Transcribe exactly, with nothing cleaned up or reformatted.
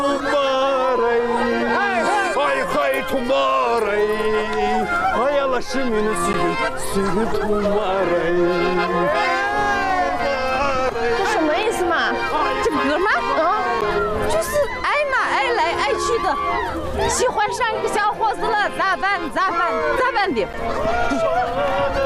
Şimini sürüp sürüp tumarayı。 这什么意思嘛？这歌吗？嗯，就是爱嘛，爱来爱去的，喜欢上一个小伙子了，咋办？咋办？咋办的？